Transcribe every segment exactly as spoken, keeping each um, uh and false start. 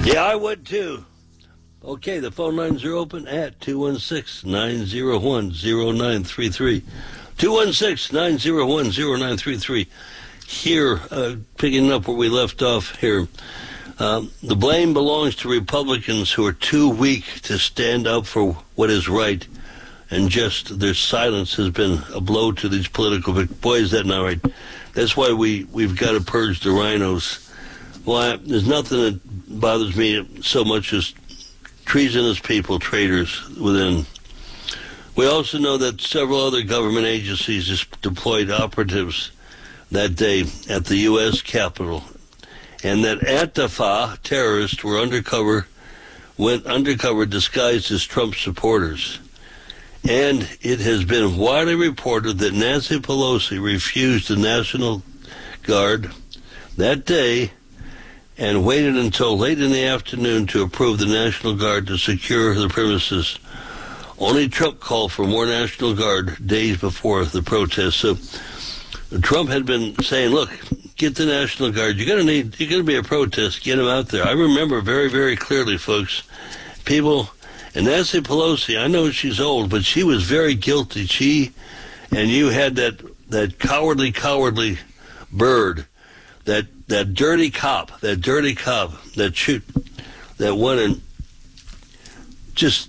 Yeah, I would too. Okay, the phone lines are open at two one six, nine zero one, zero nine three three. two one six, nine zero one, zero nine three three. Here, uh, picking up where we left off here, um, the blame belongs to Republicans who are too weak to stand up for what is right, and just their silence has been a blow to these political... Boy, is that not right. That's why we, we've got to purge the rhinos. Well, there's nothing that bothers me so much as treasonous people, traitors within. We also know that several other government agencies just deployed operatives that day at the U S Capitol, and that Antifa terrorists were undercover, went undercover disguised as Trump supporters. And it has been widely reported that Nancy Pelosi refused the National Guard that day and waited until late in the afternoon to approve the National Guard to secure the premises. Only Trump called for more National Guard days before the protest. So Trump had been saying, look, get the National Guard. You're going to need, you're going to be a protest. Get them out there. I remember very, very clearly, folks, people, and Nancy Pelosi, I know she's old, but she was very guilty. She, and you had that, that cowardly, cowardly bird, that that dirty cop, that dirty cop that shoot, that went and just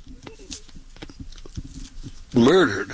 murdered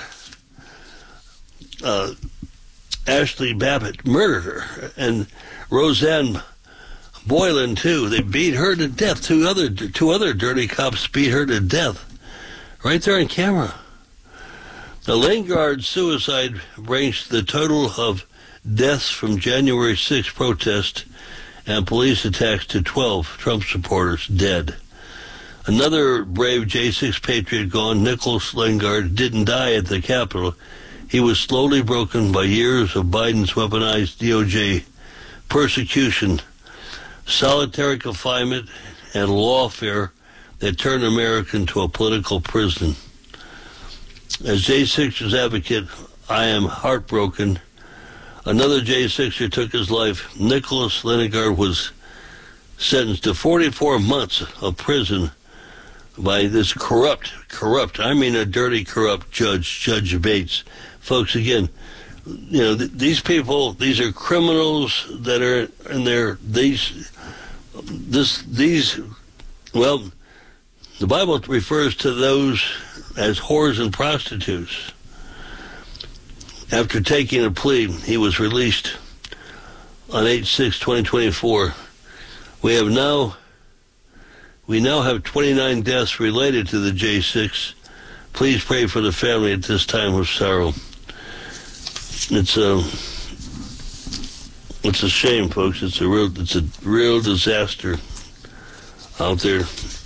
uh, Ashley Babbitt, murdered her, and Roseanne Boylan too. They beat her to death. Two other two other dirty cops beat her to death, right there on camera. The Lingard suicide brings the total of deaths from January sixth protest and police attacks to twelve Trump supporters dead. Another brave J six patriot gone, Nicholas Lingard, didn't die at the Capitol. He was slowly broken by years of Biden's weaponized D O J persecution, solitary confinement, and lawfare that turned America into a political prison. As J six's advocate, I am heartbroken. Another J sixer took his life. Nicholas Lingard was sentenced to forty-four months of prison by this corrupt, corrupt, I mean a dirty, corrupt judge, Judge Bates. Folks, again, you know, th- these people, these are criminals that are in their, these, this, these, well, the Bible refers to those as whores and prostitutes. After taking a plea, he was released on eight six twenty twenty-four. We have now, we now have twenty-nine deaths related to the J six. Please pray for the family at this time of sorrow. It's a, it's a shame, folks. It's a real, it's a real disaster out there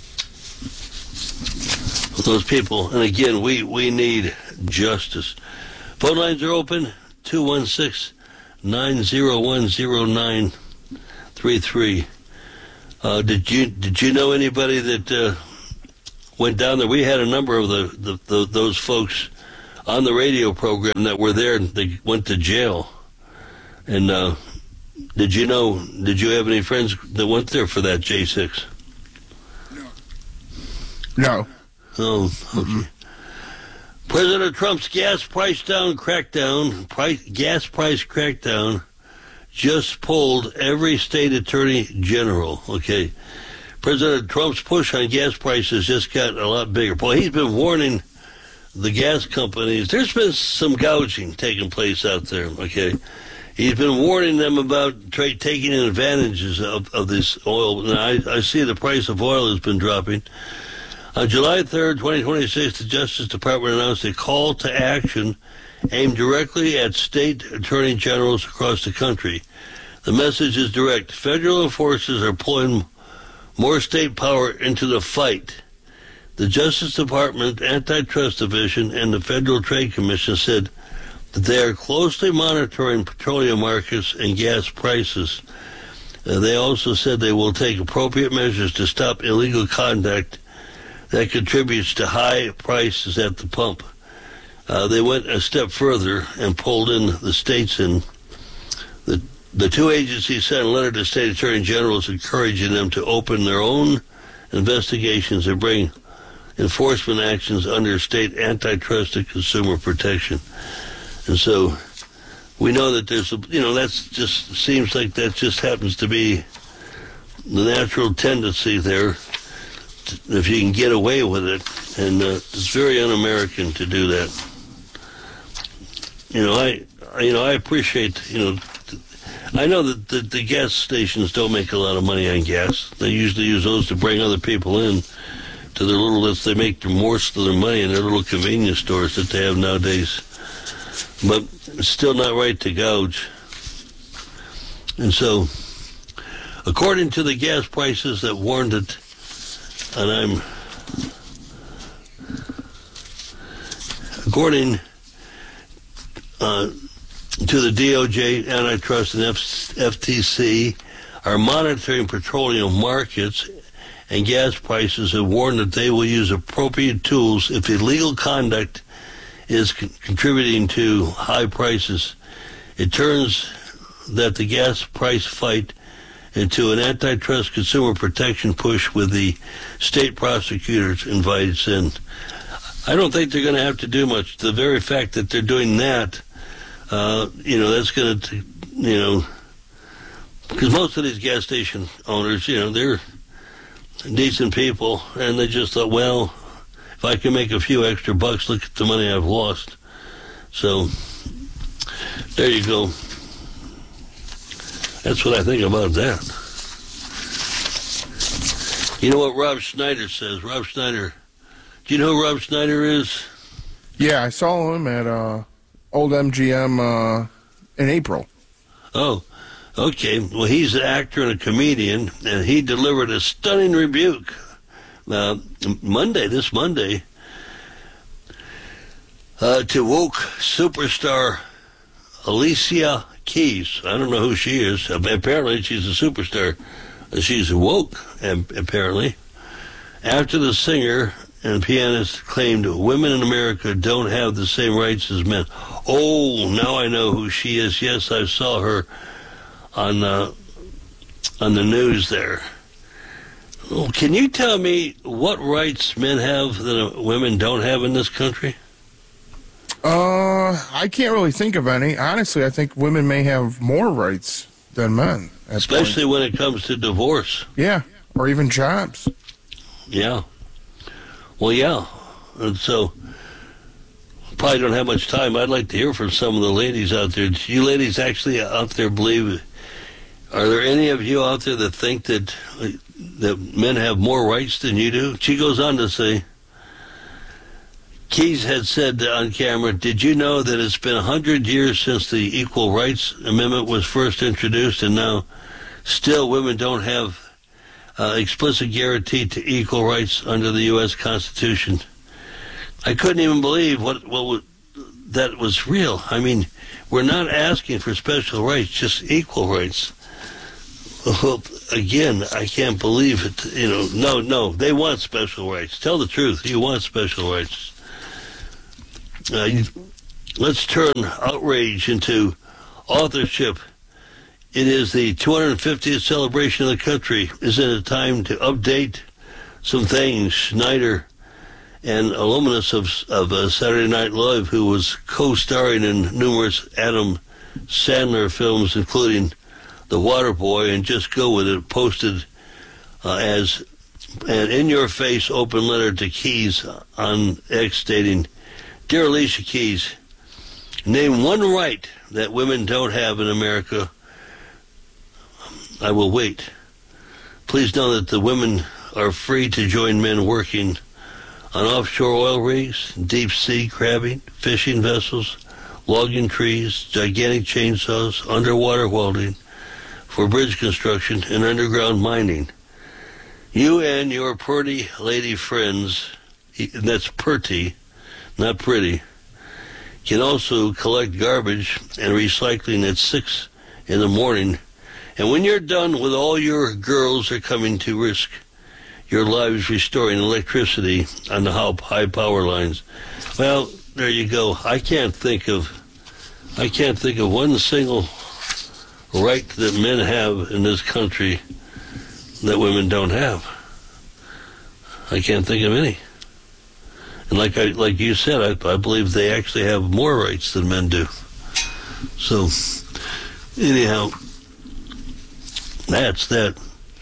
with those people. And again, we, we need justice. Phone lines are open, two one six, nine zero one, zero nine three three. Uh, did you did you know anybody that uh, went down there? We had a number of the, the, the those folks on the radio program that were there, and they went to jail. And uh, did you know, did you have any friends that went there for that J six? No. No. Oh, okay. Mm-hmm. President Trump's gas price down crackdown, price, gas price crackdown, just pulled every state attorney general. Okay, President Trump's push on gas prices just got a lot bigger. Boy, he's been warning the gas companies. There's been some gouging taking place out there. Okay, he's been warning them about tra- taking advantages of, of this oil. Now, I, I see the price of oil has been dropping. On July third, twenty twenty-six, the Justice Department announced a call to action aimed directly at state attorney generals across the country. The message is direct. Federal enforcers are pulling more state power into the fight. The Justice Department, Antitrust Division, and the Federal Trade Commission said that they are closely monitoring petroleum markets and gas prices. Uh, they also said they will take appropriate measures to stop illegal conduct that contributes to high prices at the pump. Uh, they went a step further and pulled in the states in. The The two agencies sent a letter to state attorney generals encouraging them to open their own investigations and bring enforcement actions under state antitrust and consumer protection. And so we know that there's a, you know, that's just seems like that just happens to be the natural tendency there, if you can get away with it. And uh, it's very un-American to do that. You know, I, you know, I appreciate, you know, I know that the, the gas stations don't make a lot of money on gas. They usually use those to bring other people in to their little, they make most of their money in their little convenience stores that they have nowadays. But it's still not right to gouge. And so, according to the gas prices that warned it, and I'm, according uh, to the D O J, Antitrust, and F T C, are monitoring petroleum markets and gas prices have warned that they will use appropriate tools if illegal conduct is con- contributing to high prices. It turns that the gas price fight into an antitrust consumer protection push with the state prosecutors invited in. I don't think they're going to have to do much. The very fact that they're doing that, uh, you know, that's going to, you know, because most of these gas station owners, you know, they're decent people, and they just thought, well, if I can make a few extra bucks, look at the money I've lost. So, there you go. That's what I think about that. You know what Rob Schneider says? Rob Schneider, do you know who Rob Schneider is? Yeah, I saw him at uh, Old M G M uh, in April. Oh, okay. Well, he's an actor and a comedian, and he delivered a stunning rebuke uh, Monday, this Monday, uh, to woke superstar Alicia Keys. I don't know who she is. Apparently, she's a superstar. She's woke, apparently. After the singer and pianist claimed women in America don't have the same rights as men. Oh, now I know who she is. Yes, I saw her on the, on the news there. Oh, can you tell me what rights men have that women don't have in this country? Uh, I can't really think of any. Honestly, I think women may have more rights than men. Especially when it comes to divorce. Yeah, or even jobs. Yeah. Well, yeah. And so, probably don't have much time. I'd like to hear from some of the ladies out there. Do you ladies actually out there believe, are there any of you out there that think that, that men have more rights than you do? She goes on to say, Keys had said on camera, did you know that it's been one hundred years since the Equal Rights Amendment was first introduced, and now still women don't have uh, explicit guarantee to equal rights under the U S Constitution? I couldn't even believe what, what that was real. I mean, we're not asking for special rights, just equal rights. Well, again, I can't believe it. You know, no, no, they want special rights. Tell the truth, you want special rights. Uh, let's turn outrage into authorship. It is the two hundred fiftieth celebration of the country. Isn't it time to update some things? Schneider, an alumnus of, of uh, Saturday Night Live, who was co-starring in numerous Adam Sandler films, including The Waterboy and Just Go With It, posted uh, as an in-your-face open letter to Keys on X stating, Dear Alicia Keys, name one right that women don't have in America. I will wait. Please know that the women are free to join men working on offshore oil rigs, deep sea crabbing, fishing vessels, logging trees, gigantic chainsaws, underwater welding, for bridge construction and underground mining. You and your pretty lady friends, and that's pretty, not pretty, can also collect garbage and recycling at six in the morning. And when you're done with all your girls are coming to risk your lives restoring electricity on the high power lines. Well, there you go. I can't think of, I can't think of one single right that men have in this country that women don't have? I can't think of any. And like I, like you said, I, I believe they actually have more rights than men do. So, anyhow, that's that.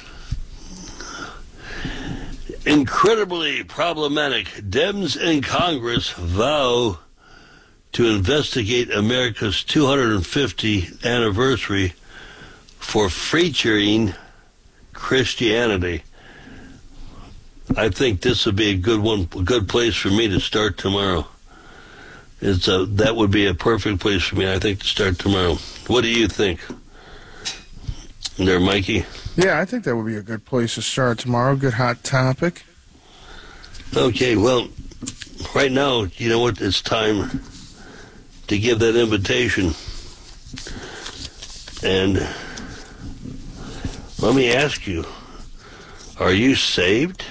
Incredibly problematic. Dems in Congress vow to investigate America's two hundred fiftieth anniversary for featuring Christianity. I think this would be a good one, a good place for me to start tomorrow. It's a, that would be a perfect place for me, I think, to start tomorrow. What do you think? There, Mikey? Yeah, I think that would be a good place to start tomorrow. Good hot topic. Okay, well, right now, you know what? It's time to give that invitation. And let me ask you, are you saved?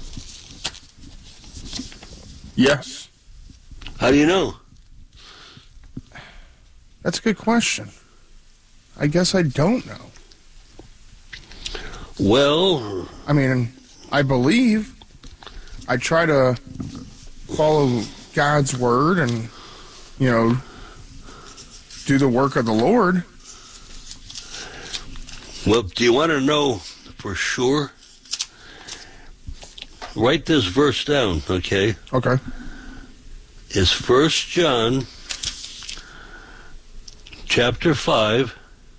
Yes. How do you know? That's a good question. I guess I don't know. Well, I mean, I believe. I try to follow God's word and, you know, do the work of the Lord. Well, do you want to know for sure? Write this verse down, okay? Okay. It's First John chapter five,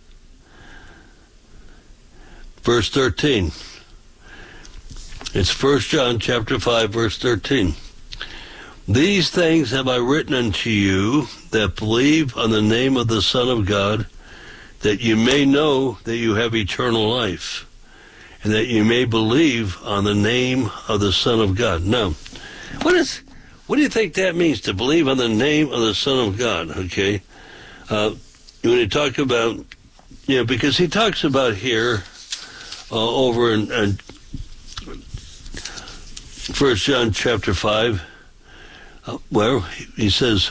verse thirteen. It's First John chapter five, verse thirteen. These things have I written unto you that believe on the name of the Son of God, that you may know that you have eternal life, and that you may believe on the name of the Son of God. Now, what is, what do you think that means, to believe on the name of the Son of God, okay? Uh, when you talk about, you know, because he talks about here, uh, over in, in First John chapter five, uh, where he says,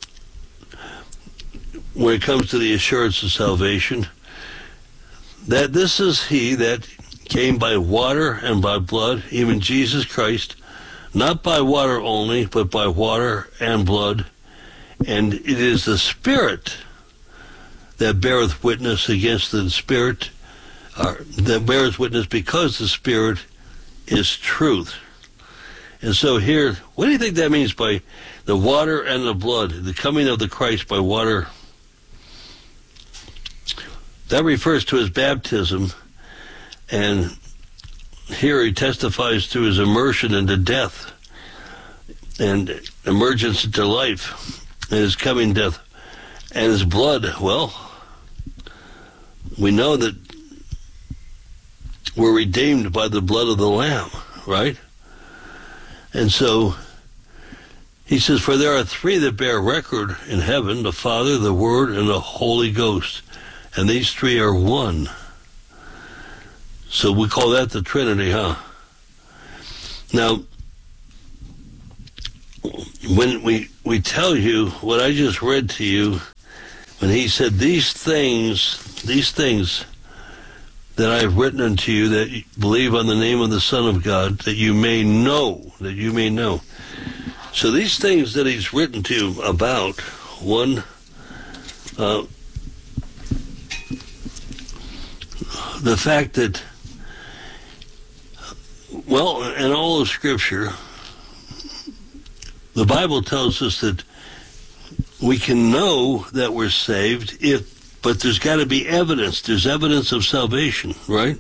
when it comes to the assurance of salvation, that this is he that came by water and by blood, even Jesus Christ, not by water only, but by water and blood. And it is the Spirit that beareth witness against the Spirit, uh, that bears witness because the Spirit is truth. And so here, what do you think that means by the water and the blood, the coming of the Christ by water? That refers to his baptism, and here he testifies to his immersion into death and emergence into life and his coming death. And his blood, well, we know that we're redeemed by the blood of the Lamb, right? And so he says, for there are three that bear record in heaven, the Father, the Word, and the Holy Ghost. And these three are one. So we call that the Trinity, huh? Now, when we, we tell you what I just read to you, when he said these things, these things that I have written unto you, that you believe on the name of the Son of God, that you may know, that you may know. So these things that he's written to you about, one, uh, the fact that, well, in all of Scripture, the Bible tells us that we can know that we're saved, if, but there's got to be evidence. There's evidence of salvation, right?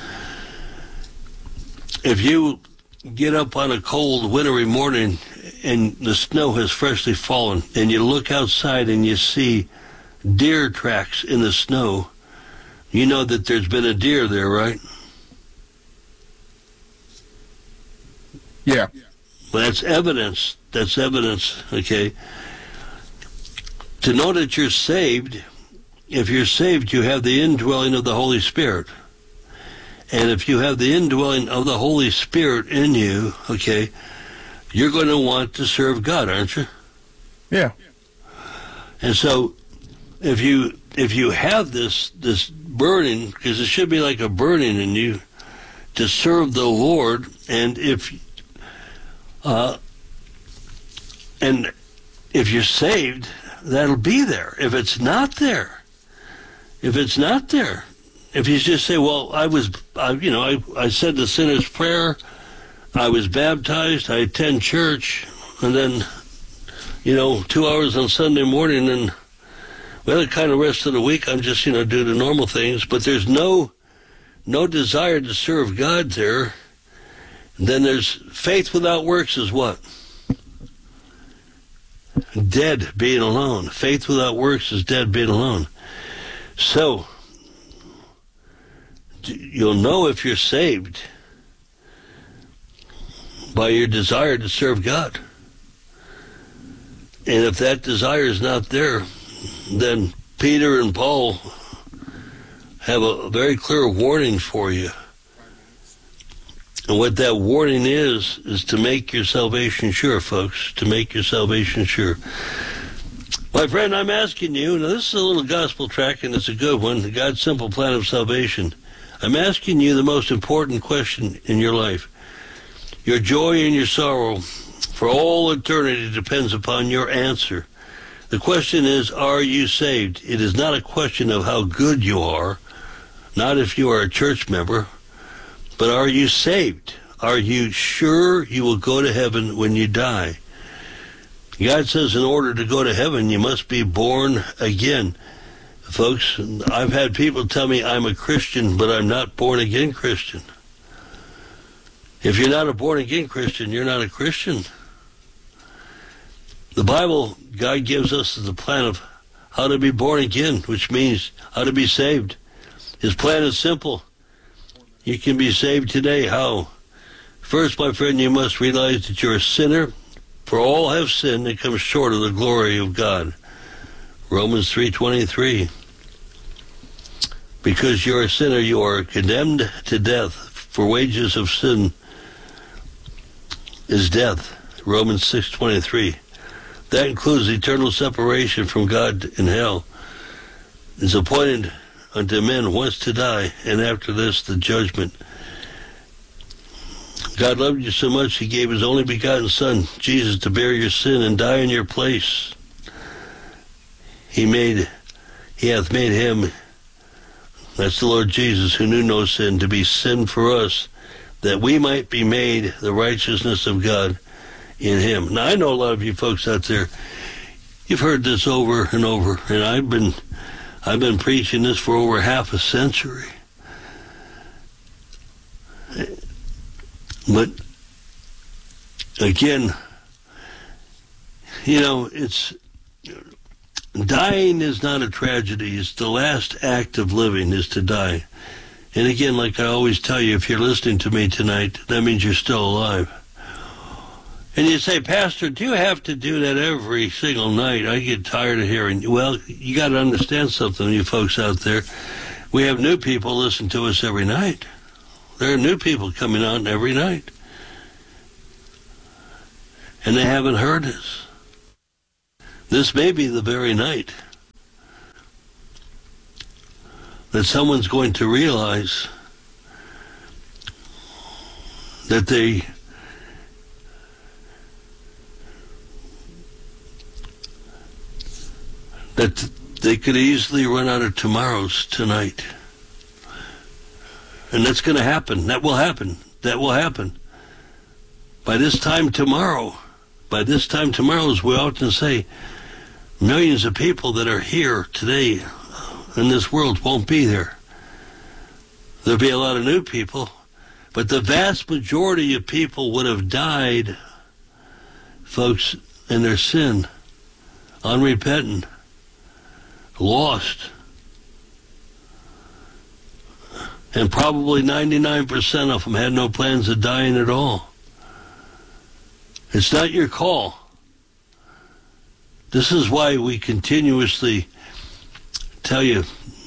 If you get up on a cold, wintry morning and the snow has freshly fallen, and you look outside and you see deer tracks in the snow, you know that there's been a deer there, right? Yeah. Well, that's evidence. That's evidence, okay? To know that you're saved, if you're saved, you have the indwelling of the Holy Spirit. And if you have the indwelling of the Holy Spirit in you, okay, you're going to want to serve God, aren't you? Yeah. And so if you if you have this this burning, because it should be like a burning in you to serve the Lord. And if uh, and if you're saved, that'll be there. If it's not there, if it's not there, if you just say, well, I was, I, you know, I, I said the sinner's prayer, I was baptized, I attend church, and then, you know, two hours on Sunday morning, and well, the kind of rest of the week, I'm just, you know, do the normal things, but there's no, no desire to serve God there. And then there's faith without works is what? Dead, being alone. Faith without works is dead, being alone. So, you'll know if you're saved by your desire to serve God. And if that desire is not there, then Peter and Paul have a very clear warning for you. And what that warning is, is to make your salvation sure, folks, to make your salvation sure. My friend, I'm asking you, now this is a little gospel track, and it's a good one, God's Simple Plan of Salvation. I'm asking you the most important question in your life. Your joy and your sorrow for all eternity depends upon your answer. The question is, are you saved? It is not a question of how good you are, not if you are a church member, but are you saved? Are you sure you will go to heaven when you die? God says in order to go to heaven, you must be born again. Folks, I've had people tell me I'm a Christian, but I'm not born-again Christian. If you're not a born-again Christian, you're not a Christian. The Bible, God gives us the plan of how to be born again, which means how to be saved. His plan is simple. You can be saved today. How? First, my friend, you must realize that you're a sinner. For all have sinned and come short of the glory of God. Romans three twenty-three. Because you're a sinner, you are condemned to death. For wages of sin is death. Romans six twenty-three. That includes eternal separation from God in hell. It's appointed unto men once to die, and after this the judgment. God loved you so much, he gave his only begotten Son, Jesus, to bear your sin and die in your place. He made, he hath made him, that's the Lord Jesus, who knew no sin, to be sin for us, that we might be made the righteousness of God in him. Now, I know a lot of you folks out there, you've heard this over and over, and I've been I've been preaching this for over half a century. But again, you know, it's dying is not a tragedy. It's the last act of living is to die. And again, like I always tell you, if you're listening to me tonight, that means you're still alive. And you say, Pastor, do you have to do that every single night? I get tired of hearing. Well, you got to understand something, you folks out there. We have new people listen to us every night. There are new people coming on every night. And they haven't heard us. This may be the very night that someone's going to realize that they that they could easily run out of tomorrows tonight. And that's going to happen. That will happen. That will happen. By this time tomorrow, by this time tomorrow, as we often say, millions of people that are here today in this world won't be there. There'll be a lot of new people, but the vast majority of people would have died, folks, in their sin, unrepentant, lost. And probably ninety-nine percent of them had no plans of dying at all. It's not your call. This is why we continuously tell you,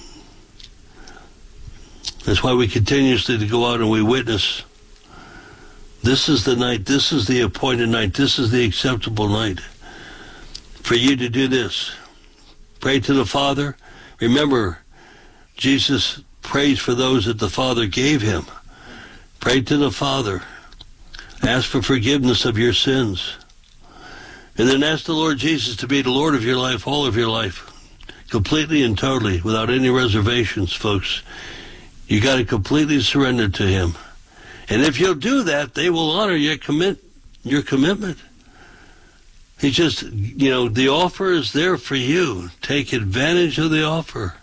that's why we continuously to go out and we witness. This is the night, this is the appointed night, this is the acceptable night for you to do this. Pray to the Father. Remember, Jesus prays for those that the Father gave him. Pray to the Father. Ask for forgiveness of your sins. And then ask the Lord Jesus to be the Lord of your life, all of your life, completely and totally, without any reservations, folks. You got to completely surrender to him. And if you'll do that, they will honor your commit, your commitment. He just, you know, the offer is there for you. Take advantage of the offer.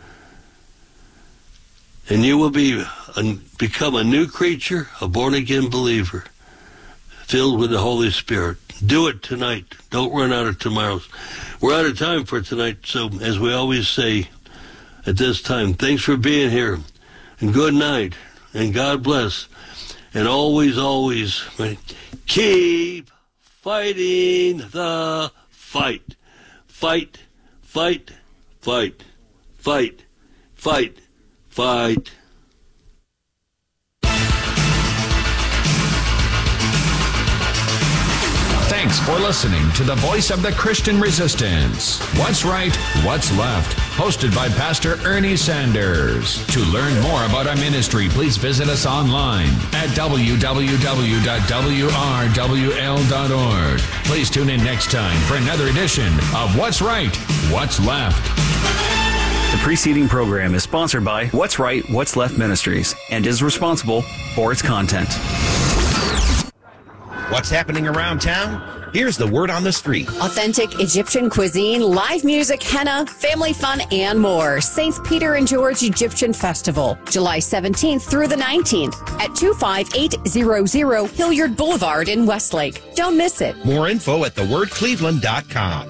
And you will be a, become a new creature, a born-again believer, filled with the Holy Spirit. Do it tonight. Don't run out of tomorrow's. We're out of time for tonight, so as we always say at this time, thanks for being here, and good night, and God bless, and always, always keep fighting the fight. Fight, fight, fight, fight, fight, fight. Thanks for listening to the Voice of the Christian Resistance. What's Right, What's Left? Hosted by Pastor Ernie Sanders. To learn more about our ministry, please visit us online at w w w dot w r w l dot org. Please tune in next time for another edition of What's Right, What's Left. The preceding program is sponsored by What's Right, What's Left Ministries and is responsible for its content. What's happening around town? Here's the word on the street. Authentic Egyptian cuisine, live music, henna, family fun, and more. Saints Peter and George Egyptian Festival, July seventeenth through the nineteenth at two five eight zero zero Hilliard Boulevard in Westlake. Don't miss it. More info at the word cleveland dot com.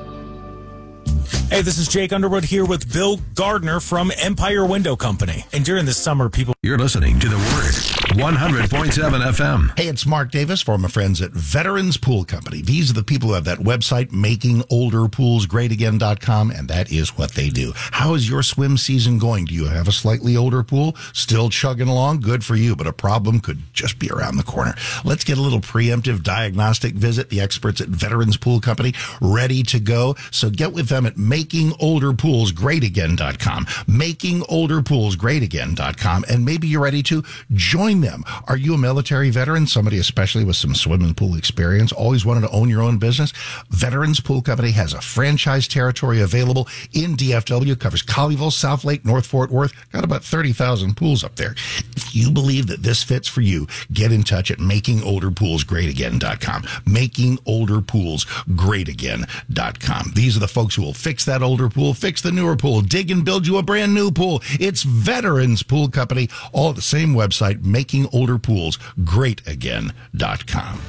Hey, this is Jake Underwood here with Bill Gardner from Empire Window Company. And during the summer, people... You're listening to The Word, one hundred point seven F M. Hey, it's Mark Davis for my friends at Veterans Pool Company. These are the people who have that website, making older pools great again dot com, and that is what they do. How is your swim season going? Do you have a slightly older pool? Still chugging along? Good for you, but a problem could just be around the corner. Let's get a little preemptive diagnostic visit. The experts at Veterans Pool Company ready to go. So get with them at making older pools great again dot com, making older pools great again dot com, and maybe you're ready to join them. Are you a military veteran, somebody especially with some swimming pool experience, always wanted to own your own business? Veterans Pool Company has a franchise territory available in D F W, covers Colleyville, South Lake, North Fort Worth, got about thirty thousand pools up there. If you believe that this fits for you, get in touch at making older pools great again dot com, making older pools great again dot com. These are the folks who will fix that older pool, fix the newer pool, dig and build you a brand new pool. It's Veterans Pool Company, all at the same website, making older pools great again dot com.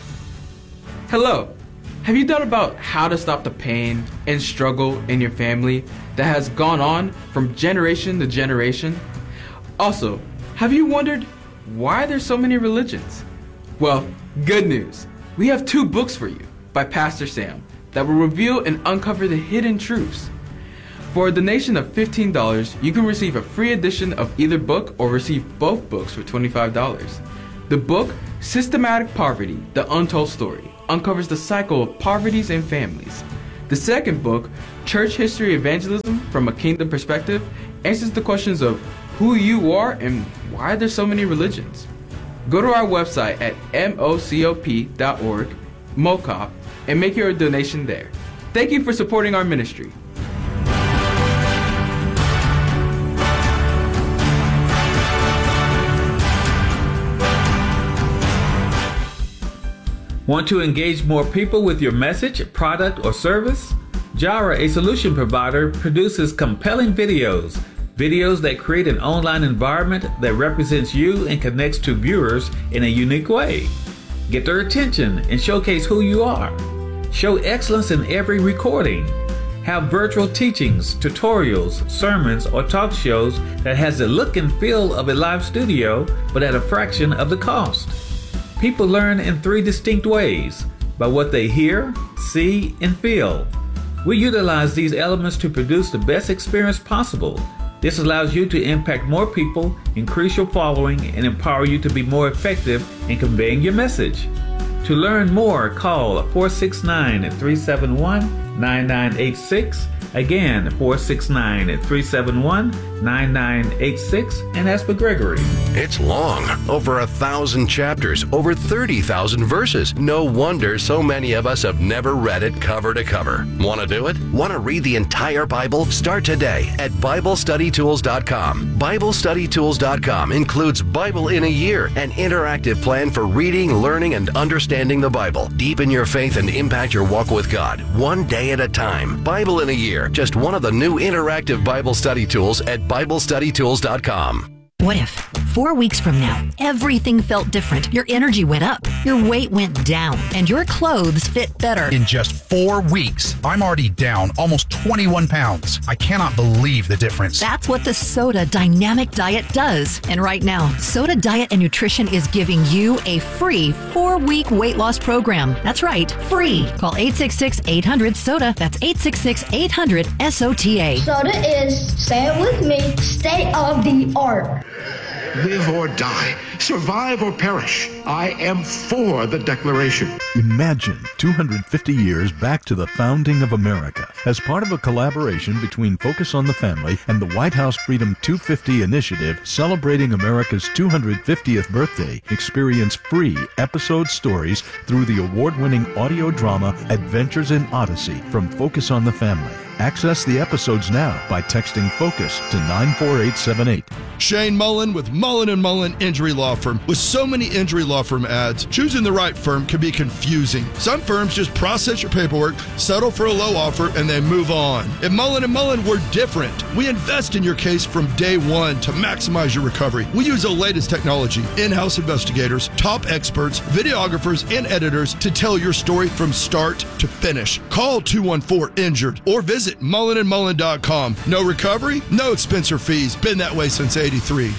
Hello. Have you thought about how to stop the pain and struggle in your family that has gone on from generation to generation? Also, have you wondered why there's so many religions? Well, good news. We have two books for you by Pastor Sam that will reveal and uncover the hidden truths. For a donation of fifteen dollars, you can receive a free edition of either book or receive both books for twenty-five dollars. The book, Systematic Poverty, The Untold Story, uncovers the cycle of poverties and families. The second book, Church History Evangelism from a Kingdom Perspective, answers the questions of who you are and why there's so many religions. Go to our website at mocop dot org, MOCOP, and make your donation there. Thank you for supporting our ministry. Want to engage more people with your message, product, or service? Jara, a solution provider, produces compelling videos. Videos that create an online environment that represents you and connects to viewers in a unique way. Get their attention and showcase who you are. Show excellence in every recording. Have virtual teachings, tutorials, sermons, or talk shows that has the look and feel of a live studio, but at a fraction of the cost. People learn in three distinct ways: by what they hear, see, and feel. We utilize these elements to produce the best experience possible. This allows you to impact more people, increase your following, and empower you to be more effective in conveying your message. To learn more, call four six nine, three seven one, nine nine eight six. Again, four six nine, three seven one, nine nine eight six, and ask for Gregory. It's long, over a thousand chapters, over thirty thousand verses. No wonder so many of us have never read it cover to cover. Want to do it? Want to read the entire Bible? Start today at Bible Study Tools dot com. Bible Study Tools dot com includes Bible in a Year, an interactive plan for reading, learning, and understanding the Bible. Deepen your faith and impact your walk with God, one day at a time. Bible in a Year, just one of the new interactive Bible study tools at Bible Study Tools dot com. What if, four weeks from now, everything felt different, your energy went up, your weight went down, and your clothes fit better? In just four weeks, I'm already down almost twenty-one pounds. I cannot believe the difference. That's what the Soda Dynamic Diet does. And right now, Soda Diet and Nutrition is giving you a free four-week weight loss program. That's right, free. Call eight six six, eight hundred, SODA. That's eight six six, eight hundred, S O T A. Soda is, say it with me, state of the art. Live or die, survive or perish, I am for the Declaration. Imagine two hundred fifty years back to the founding of America. As part of a collaboration between Focus on the Family and the White House Freedom two fifty initiative celebrating America's two hundred fiftieth birthday, experience free episode stories through the award-winning audio drama Adventures in Odyssey from Focus on the Family. Access the episodes now by texting FOCUS to nine four eight seven eight. Shane Mullen with Mullen and Mullen Injury Law Firm. With so many injury law firm ads, choosing the right firm can be confusing. Some firms just process your paperwork, settle for a low offer, and then move on. At Mullen and Mullen, we're different. We invest in your case from day one to maximize your recovery. We use the latest technology, in-house investigators, top experts, videographers, and editors to tell your story from start to finish. Call two one four injured or visit mullen and mullen dot com. No recovery, no expense or fees. Been that way since eighty-three.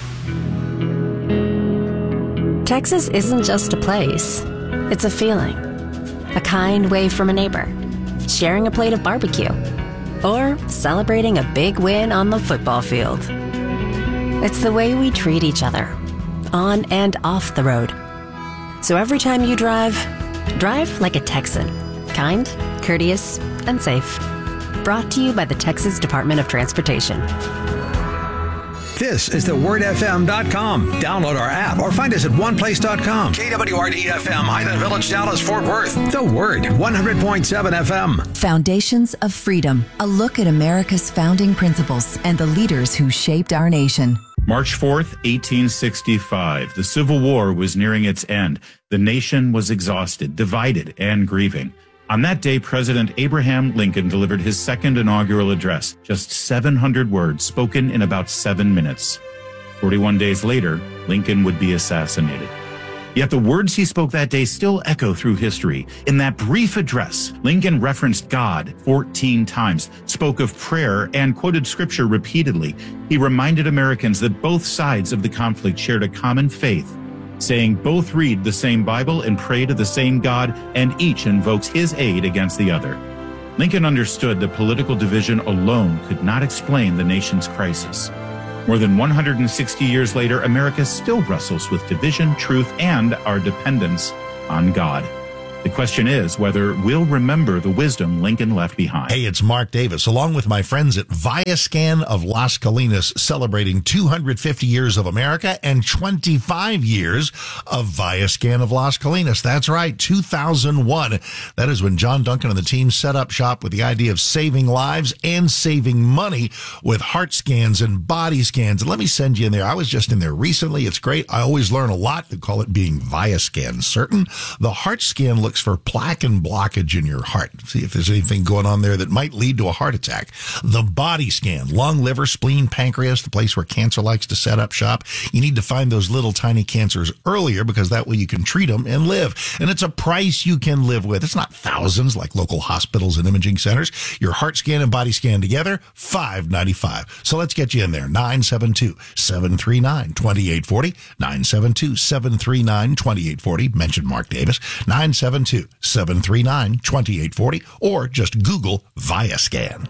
Texas isn't just a place. It's a feeling. A kind wave from a neighbor. Sharing a plate of barbecue. Or celebrating a big win on the football field. It's the way we treat each other. On and off the road. So every time you drive, drive like a Texan. Kind, courteous, and safe. Brought to you by the Texas Department of Transportation. This is the word f m dot com. Download our app or find us at one place dot com. K W R D F M, Highland Village, Dallas, Fort Worth. The Word, one hundred point seven F M. Foundations of Freedom. A look at America's founding principles and the leaders who shaped our nation. March fourth, eighteen sixty-five. The Civil War was nearing its end. The nation was exhausted, divided, and grieving. On that day, President Abraham Lincoln delivered his second inaugural address, just seven hundred words spoken in about seven minutes. forty-one days later, Lincoln would be assassinated. Yet the words he spoke that day still echo through history. In that brief address, Lincoln referenced God fourteen times, spoke of prayer, and quoted scripture repeatedly. He reminded Americans that both sides of the conflict shared a common faith, saying both read the same Bible and pray to the same God, and each invokes his aid against the other. Lincoln understood that political division alone could not explain the nation's crisis. More than one hundred sixty years later, America still wrestles with division, truth, and our dependence on God. The question is whether we'll remember the wisdom Lincoln left behind. Hey, it's Mark Davis, along with my friends at Viascan of Las Colinas, celebrating two hundred fifty years of America and twenty-five years of Viascan of Las Colinas. That's right, two thousand one. That is when John Duncan and the team set up shop with the idea of saving lives and saving money with heart scans and body scans. And let me send you in there. I was just in there recently. It's great. I always learn a lot. They call it being Viascan certain. The heart scan looks for plaque and blockage in your heart. See if there's anything going on there that might lead to a heart attack. The body scan, lung, liver, spleen, pancreas, the place where cancer likes to set up shop. You need to find those little tiny cancers earlier because that way you can treat them and live. And it's a price you can live with. It's not thousands like local hospitals and imaging centers. Your heart scan and body scan together, five ninety-five. So let's get you in there. nine seven two, seven three nine, two eight four zero. nine seven two, seven three nine, two eight four zero. Mention Mark Davis. nine seven two, seven three nine, two eight four zero, or just Google Viascan.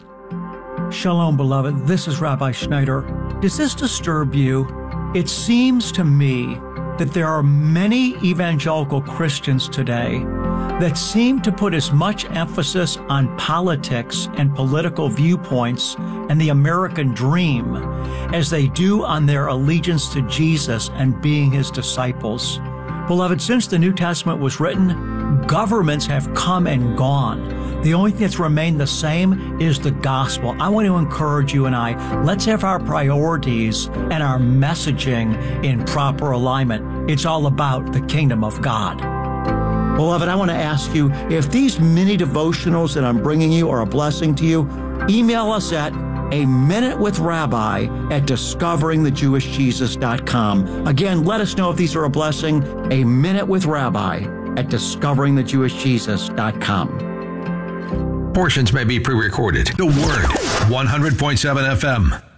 Shalom, beloved. This is Rabbi Schneider. Does this disturb you? It seems to me that there are many evangelical Christians today that seem to put as much emphasis on politics and political viewpoints and the American dream as they do on their allegiance to Jesus and being his disciples. Beloved, since the New Testament was written, governments have come and gone. The only thing that's remained the same is the gospel. I want to encourage you and I, let's have our priorities and our messaging in proper alignment. It's all about the kingdom of God. Beloved, I want to ask you, if these mini devotionals that I'm bringing you are a blessing to you, email us at a minute with rabbi at discovering the jewish jesus dot com. Again, let us know if these are a blessing. A minute with rabbi at discovering the jewish jesus dot com. Portions may be pre-recorded. The Word, one hundred point seven F M.